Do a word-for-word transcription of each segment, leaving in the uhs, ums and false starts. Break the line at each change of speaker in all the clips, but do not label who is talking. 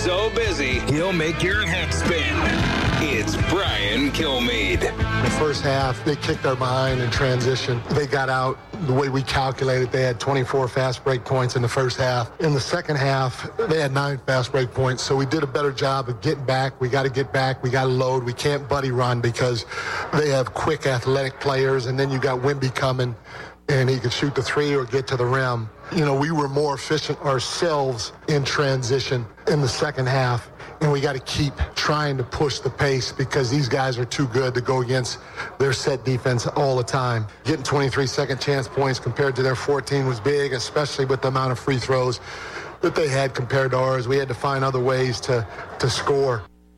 so busy, he'll make your head spin. It's Brian Kilmeade.
The first half, they kicked our behind in transition. They got out the way we calculated. They had twenty-four fast break points in the first half. In the second half, they had nine fast break points. So we did a better job of getting back. We got to get back. We got to load. We can't buddy run because they have quick, athletic players. And then you got Wemby coming, and he could shoot the three or get to the rim. You know, we were more efficient ourselves in transition in the second half. And we got to keep trying to push the pace because these guys are too good to go against their set defense all the time. Getting twenty-three second chance points compared to their fourteen was big, especially with the amount of free throws that they had compared to ours. We had to find other ways to, to score.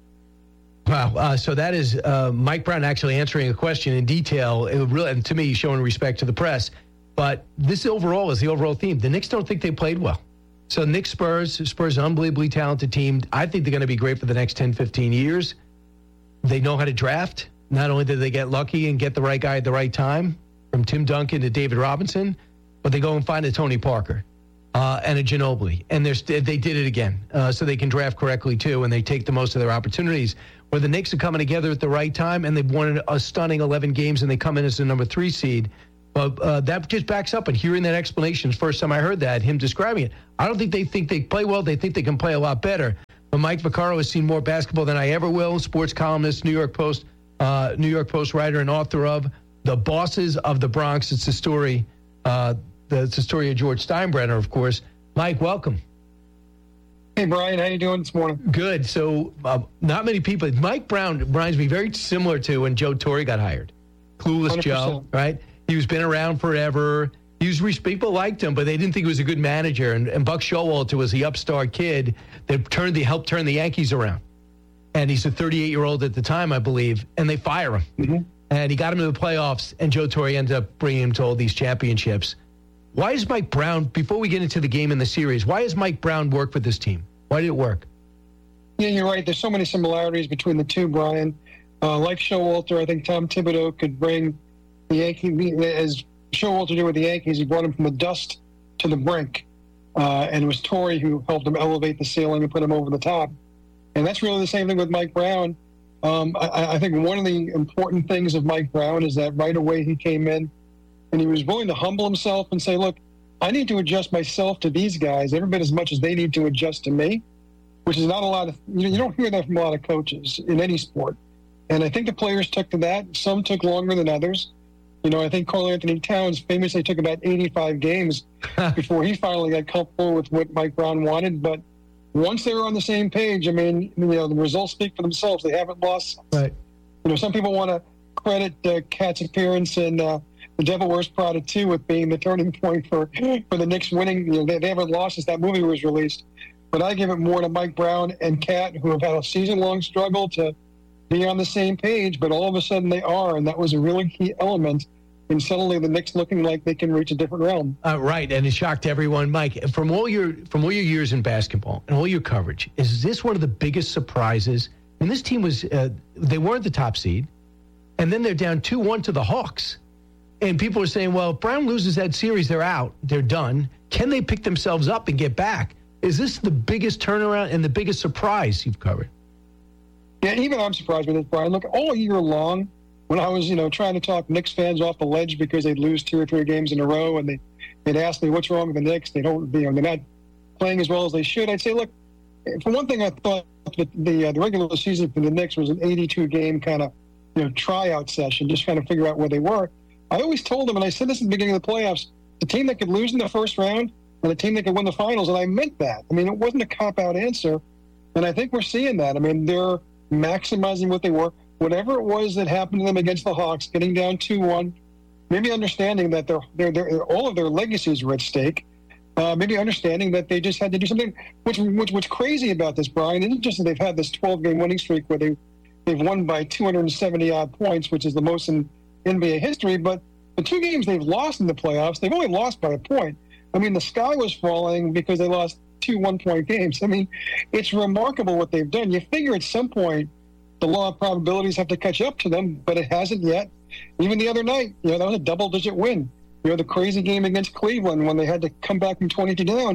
Wow. Uh, so that is uh, Mike Brown actually answering a question in detail. It would really, and to me, showing respect to the press. But this overall is the overall theme. The Knicks don't think they played well. So Knicks Spurs, Spurs, an unbelievably talented team. I think they're going to be great for the next ten, fifteen years. They know how to draft. Not only did they get lucky and get the right guy at the right time, from Tim Duncan to David Robinson, but they go and find a Tony Parker uh, and a Ginobili. And they're st- they did it again. Uh, so they can draft correctly, too, and they take the most of their opportunities. Where the Knicks are coming together at the right time, and they've won a stunning eleven games, and they come in as the number three seed. But uh, that just backs up. And hearing that explanation, first time I heard that, him describing it, I don't think they think they play well. They think they can play a lot better. But Mike Vaccaro has seen more basketball than I ever will. Sports columnist, New York Post, uh, New York Post writer and author of The Bosses of the Bronx. It's a story. Uh, the, it's a story of George Steinbrenner, of course. Mike, welcome.
Hey, Brian. How you doing this morning?
Good. So uh, not many people. Mike Brown reminds me very similar to when Joe Torre got hired. Clueless one hundred percent. Joe, right? He was been around forever. He was, people liked him, but they didn't think he was a good manager. And, and Buck Showalter was the upstart kid that turned the helped turn the Yankees around. And he's a thirty-eight-year-old at the time, I believe. And they fire him. Mm-hmm. And he got him to the playoffs. And Joe Torre ended up bringing him to all these championships. Why is Mike Brown? Before we get into the game in the series, why has Mike Brown work with this team? Why did it work?
Yeah, you're right. There's so many similarities between the two, Brian. Uh, like Showalter, I think Tom Thibodeau could bring the Yankees, as Showalter did with the Yankees. He brought him from the dust to the brink. Uh, and it was Torre who helped him elevate the ceiling and put him over the top. And that's really the same thing with Mike Brown. Um, I, I think one of the important things of Mike Brown is that right away he came in and he was willing to humble himself and say, look, I need to adjust myself to these guys every bit as much as they need to adjust to me, which is not a lot of, you, you don't hear that from a lot of coaches in any sport. And I think the players took to that. Some took longer than others. You know, I think Karl Anthony Towns famously took about eighty-five games before he finally got comfortable with what Mike Brown wanted. But once they were on the same page, I mean, you know, the results speak for themselves. They haven't lost.
Right.
You know, some people want to credit uh, Cat's appearance in uh, The Devil Wears Prada two with being the turning point for, for the Knicks winning. You know, they, they haven't lost since that movie was released. But I give it more to Mike Brown and Cat, who have had a season-long struggle to be on the same page, but all of a sudden they are, and that was a really key element in suddenly the Knicks looking like they can reach a different realm.
Uh, right, and it shocked everyone. Mike, from all your from all your years in basketball and all your coverage, is this one of the biggest surprises? And this team was, uh, they weren't the top seed, and then they're down two one to the Hawks. And people are saying, well, if Brown loses that series, they're out, they're done. Can they pick themselves up and get back? Is this the biggest turnaround and the biggest surprise you've covered?
Yeah, even I'm surprised with this, Brian. Look, all year long, when I was, you know, trying to talk Knicks fans off the ledge because they'd lose two or three games in a row, and they, they'd ask me, what's wrong with the Knicks? They don't, you know, they're not playing as well as they should. I'd say, look, for one thing, I thought that the uh, the regular season for the Knicks was an eighty-two game kind of, you know, tryout session, just trying to figure out where they were. I always told them, and I said this at the beginning of the playoffs, the team that could lose in the first round and the team that could win the finals, and I meant that. I mean, it wasn't a cop-out answer, and I think we're seeing that. I mean, they're maximizing what they were. Whatever it was that happened to them against the Hawks, getting down two one, maybe understanding that they're, they're, they're, all of their legacies were at stake, uh, maybe understanding that they just had to do something. Which, which, what's crazy about this, Brian, isn't just that they've had this twelve game winning streak where they, they've won by two hundred seventy odd points, which is the most in N B A history, but the two games they've lost in the playoffs, they've only lost by a point. I mean, the sky was falling because they lost two one-point games. I mean, it's remarkable what they've done. You figure at some point the law of probabilities have to catch up to them, but it hasn't yet. Even the other night, you know, that was a double-digit win. You know, the crazy game against Cleveland when they had to come back from twenty-two down.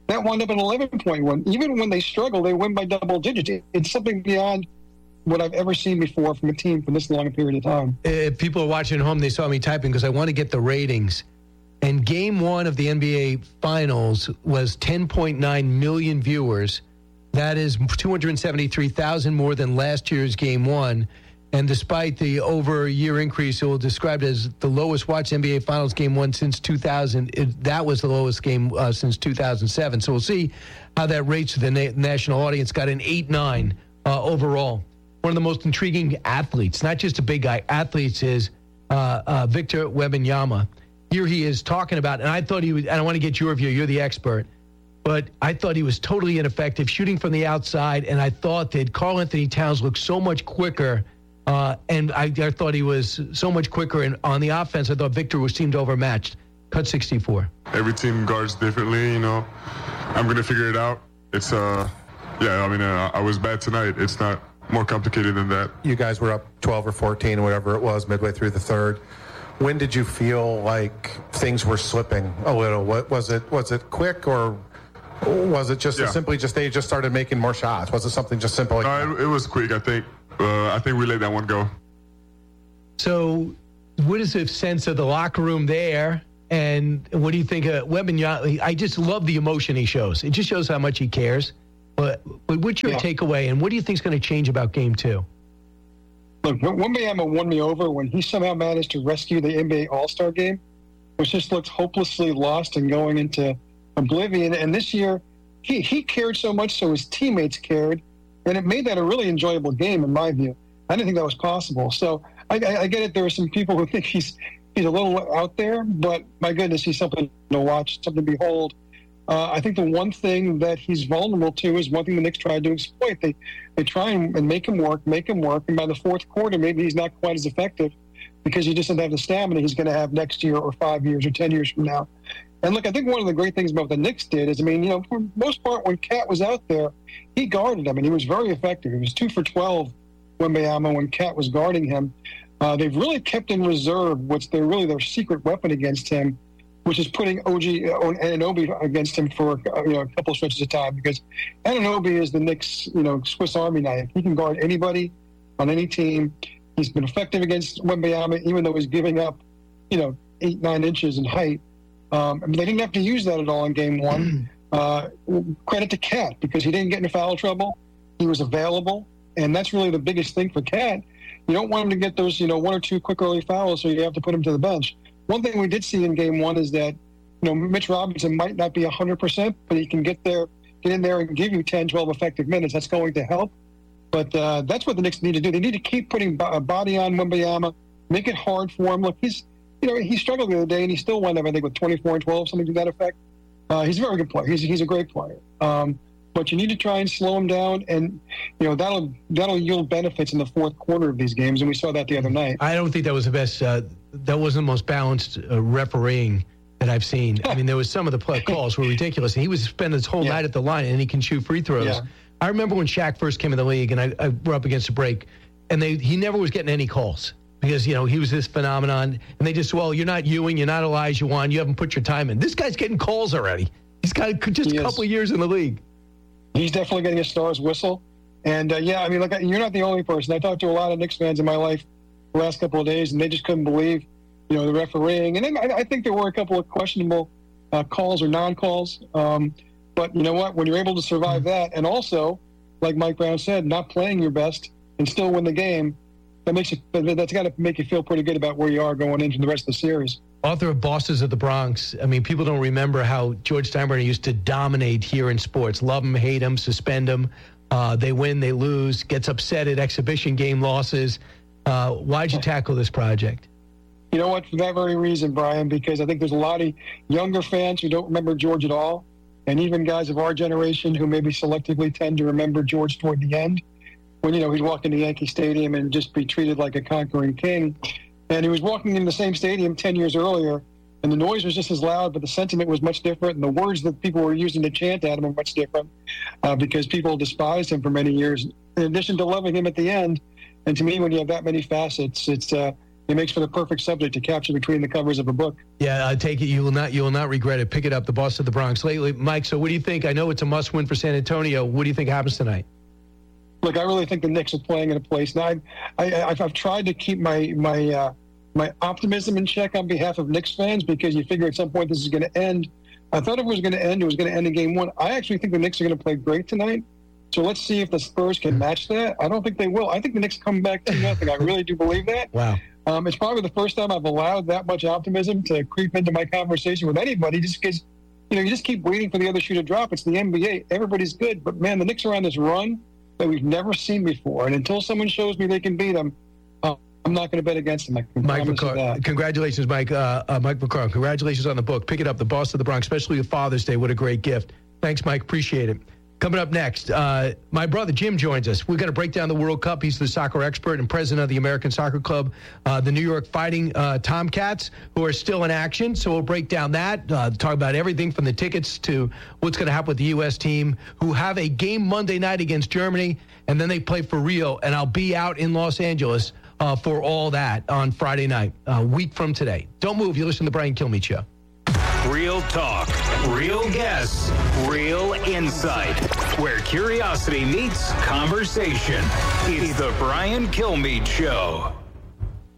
that wound up an eleven point win. Even when they struggle, they win by double digits. It, it's something beyond what I've ever seen before from a team for this long a period of time.
If people are watching at home, they saw me typing because I want to get the ratings. And game one of the N B A Finals was ten point nine million viewers. That is two hundred seventy-three thousand more than last year's game one. And despite the over-a-year increase, it will describe it as the lowest watched N B A Finals game one since two thousand. It, that was the lowest game uh, since two thousand seven. So we'll see how that rates to the na- national audience. Got an eight nine uh, overall. One of the most intriguing athletes, not just a big guy, athletes is uh, uh, Victor Wembanyama. Here he is talking about, and I thought he was, and I want to get your view, you're the expert, but I thought he was totally ineffective shooting from the outside, and I thought that Karl Anthony Towns looked so much quicker. Uh, and I, I thought he was so much quicker. And on the offense, I thought Victor was seemed overmatched. Cut sixty-four.
Every team guards differently, you know. I'm going to figure it out. It's, uh, yeah, I mean, uh, I was bad tonight. It's not more complicated than that.
You guys were up twelve or fourteen, whatever it was, midway through the third. When did you feel like things were slipping a little? What was it? Was it quick, or was it just
yeah.
simply just they just started making more shots? Was it something just simple? Like
no, it, it was quick, I think. Uh, I think we let that one go.
So, what is the sense of the locker room there? And what do you think of Wembanyama? I just love the emotion he shows. It just shows how much he cares. But, but what's your yeah. takeaway, and what do you think is going to change about Game Two?
Look, Wembanyama won me over when he somehow managed to rescue the N B A All-Star game, which just looked hopelessly lost and going into oblivion. And this year, he, he cared so much, so his teammates cared. And it made that a really enjoyable game, in my view. I didn't think that was possible. So I, I, I get it. There are some people who think he's he's a little out there, but my goodness, he's something to watch, something to behold. Uh, I think the one thing that he's vulnerable to is one thing the Knicks tried to exploit. They they try and, and make him work, make him work, and by the fourth quarter, maybe he's not quite as effective because he just doesn't have the stamina he's going to have next year or five years or ten years from now. And look, I think one of the great things about what the Knicks did is, I mean, you know, for the most part, when Cat was out there, he guarded him, and he was very effective. He was two for twelve, Wembanyama, when Cat was guarding him. Uh, they've really kept in reserve what's their really their secret weapon against him, which is putting O G Anunoby against him for you know a couple of stretches of time, because Anunoby is the Knicks, you know, Swiss Army knife. He can guard anybody on any team. He's been effective against Wembanyama, even though he's giving up, you know, eight, nine inches in height. Um, I mean, they didn't have to use that at all in game one. Uh, credit to Cat, because he didn't get into foul trouble. He was available, and that's really the biggest thing for Cat. You don't want him to get those, you know, one or two quick early fouls, so you have to put him to the bench. One thing we did see in game one is that, you know, Mitch Robinson might not be one hundred percent, but he can get there, get in there and give you ten, twelve effective minutes. That's going to help. But uh, that's what the Knicks need to do. They need to keep putting a body on Wembanyama, make it hard for him. Look, he's, you know, he struggled the other day, and he still wound up, I think, with twenty-four and twelve, something to that effect. Uh, he's a very good player. He's he's a great player. Um, but you need to try and slow him down, and you know that'll that'll yield benefits in the fourth quarter of these games, and we saw that the other night.
I don't think that was the best. Uh, that wasn't the most balanced uh, refereeing that I've seen. I mean, there was some of the play calls were ridiculous, and he was spending his whole yeah. night at the line, and he can shoot free throws. Yeah. I remember when Shaq first came in the league, and I, I were up against a break, and they he never was getting any calls. Because, you know, he was this phenomenon. And they just, well, you're not Ewing, you're not Elijah Wan, you haven't put your time in. This guy's getting calls already. He's got just he a couple of years in the league.
He's definitely getting a star's whistle. And, uh, yeah, I mean, look, you're not the only person. I talked to a lot of Knicks fans in my life the last couple of days, and they just couldn't believe, you know, the refereeing. And then I, I think there were a couple of questionable uh, calls or non-calls. Um, but you know what? When you're able to survive mm-hmm. that, and also, like Mike Brown said, not playing your best and still win the game, That makes you, that's got to make you feel pretty good about where you are going into the rest of the series.
Author of Bosses of the Bronx. I mean, people don't remember how George Steinbrenner used to dominate here in sports. Love him, hate him, suspend him. Uh, they win, they lose, gets upset at exhibition game losses. Uh, why'd you tackle this project?
You know what? For that very reason, Brian, because I think there's a lot of younger fans who don't remember George at all, and even guys of our generation who maybe selectively tend to remember George toward the end. When, you know, he'd walk into Yankee Stadium and just be treated like a conquering king. And he was walking in the same stadium ten years earlier, and the noise was just as loud, but the sentiment was much different, and the words that people were using to chant at him were much different uh, because people despised him for many years, in addition to loving him at the end. And to me, when you have that many facets, it's uh, it makes for the perfect subject to capture between the covers of a book.
Yeah, I take it you will not you will not regret it. Pick it up, the Boss of the Bronx. Lately, Mike. So, what do you think? I know it's a must-win for San Antonio. What do you think happens tonight?
Look, I really think the Knicks are playing in a place. Now, I, I, I've, I've tried to keep my my uh, my optimism in check on behalf of Knicks fans because you figure at some point this is going to end. I thought if it was going to end, it was going to end in game one. I actually think the Knicks are going to play great tonight. So let's see if the Spurs can match that. I don't think they will. I think the Knicks come back two nothing. I really do believe that.
Wow.
Um, it's probably the first time I've allowed that much optimism to creep into my conversation with anybody just because, you know, you just keep waiting for the other shoe to drop. It's the N B A. Everybody's good. But, man, the Knicks are on this run that we've never seen before. And until someone shows me they can beat them, uh, I'm not going to bet against them. I can
Mike
promise you
McCarr,
that.
congratulations, Mike. Uh, uh, Mike McCarr, congratulations on the book. Pick it up, The Boss of the Bronx, especially with Father's Day. What a great gift. Thanks, Mike. Appreciate it. Coming up next, uh, my brother Jim joins us. We're going to break down the World Cup. He's the soccer expert and president of the American Soccer Club, uh, the New York Fighting uh, Tomcats, who are still in action. So we'll break down that, uh, talk about everything from the tickets to what's going to happen with the U S team, who have a game Monday night against Germany, and then they play for Rio. And I'll be out in Los Angeles uh, for all that on Friday night, a week from today. Don't move. You listen to the Brian Kilmeade Show.
Real talk, real guests, real insight. Where curiosity meets conversation. It's the Brian Kilmeade Show.